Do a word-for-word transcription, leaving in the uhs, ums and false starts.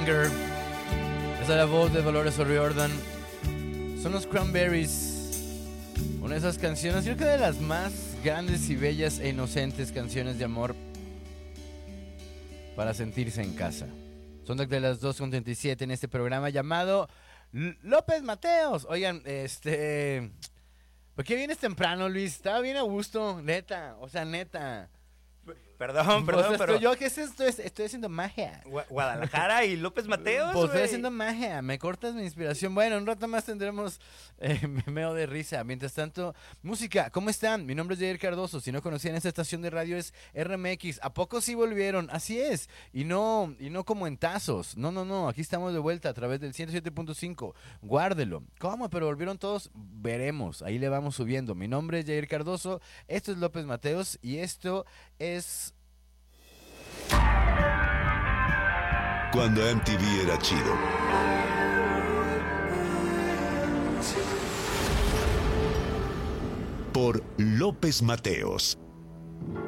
Anger. Esa es la voz de Dolores O'Riordan. Son los Cranberries. Una de esas canciones, yo creo que de las más grandes y bellas e inocentes canciones de amor para sentirse en casa. Son de las dos con treinta y siete en este programa llamado L- López Mateos. Oigan, este... ¿por qué vienes temprano, Luis? Estaba bien a gusto, neta. O sea, neta. Perdón, perdón, o sea, pero... Estoy, yo, ¿qué es esto? Estoy haciendo magia. Gu- Guadalajara y López Mateos, Pues estoy güey. haciendo magia, me cortas mi inspiración. Bueno, un rato más tendremos eh, meo de risa. Mientras tanto, música, ¿cómo están? Mi nombre es Jair Cardoso. Si no conocían esta estación de radio es R M X. ¿A poco sí volvieron? Así es. Y no, y no como en tazos. No, no, no. Aquí estamos de vuelta a través del ciento siete punto cinco. Guárdelo. ¿Cómo? ¿Pero volvieron todos? Veremos. Ahí le vamos subiendo. Mi nombre es Jair Cardoso. Esto es López Mateos. Y esto es... Cuando M T V era chido. Por López Mateos.